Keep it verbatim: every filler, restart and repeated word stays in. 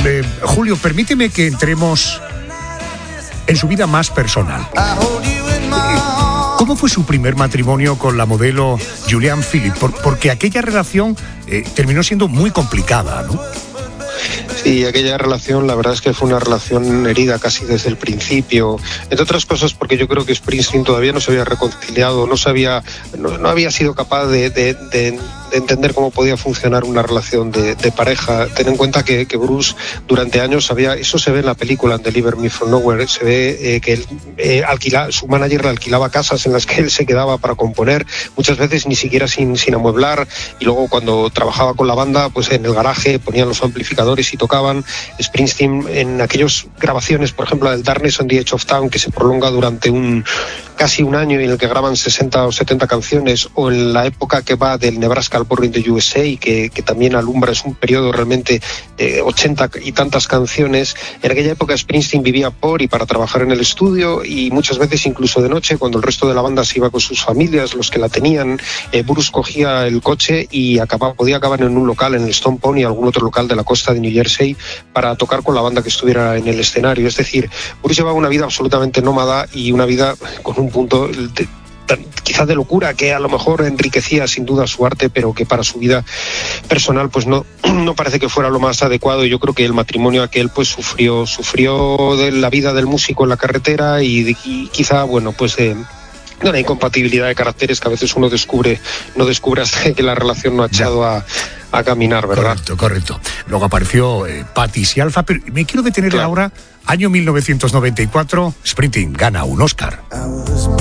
eh, Julio, permíteme que entremos en su vida más personal. ¿Cómo fue su primer matrimonio con la modelo Julianne Phillips? Por, porque aquella relación eh, terminó siendo muy complicada, ¿no? Sí, aquella relación, la verdad es que fue una relación herida casi desde el principio, entre otras cosas porque yo creo que Springsteen todavía no se había reconciliado, no se había, no, no había sido capaz de, de, de, de entender cómo podía funcionar una relación de, de pareja. Ten en cuenta que, que Bruce durante años había, eso se ve en la película en Deliver Me From Nowhere, se ve eh, que él, eh, alquila, su manager le alquilaba casas en las que él se quedaba para componer, muchas veces ni siquiera sin, sin amueblar, y luego cuando trabajaba con la banda, pues en el garaje ponían los amplificadores y tocaban. Springsteen en aquellas grabaciones, por ejemplo, del Darkness on the Edge of Town, que se prolonga durante un casi un año y en el que graban sesenta o setenta canciones, o en la época que va del Nebraska al Born in the U S A, que, que también alumbra, es un periodo realmente de ochenta y tantas canciones. En aquella época Springsteen vivía por y para trabajar en el estudio, y muchas veces incluso de noche, cuando el resto de la banda se iba con sus familias, los que la tenían, eh, Bruce cogía el coche y acababa, podía acabar en un local, en el Stone Pony, algún otro local de la costa de New Jersey, para tocar con la banda que estuviera en el escenario. Es decir, Bruce llevaba una vida absolutamente nómada y una vida con un punto de, quizás de locura, que a lo mejor enriquecía sin duda su arte, pero que para su vida personal pues no, no parece que fuera lo más adecuado. Y yo creo que el matrimonio aquel pues sufrió, sufrió de la vida del músico en la carretera y, y quizá, bueno, pues de, de una incompatibilidad de caracteres que a veces uno descubre, no descubre hasta que la relación no ha echado a a caminar, ¿verdad? Correcto, correcto. Luego apareció eh, Patti Scialfa, pero me quiero detener, claro. Ahora, año mil novecientos noventa y cuatro, Springsteen gana un Oscar.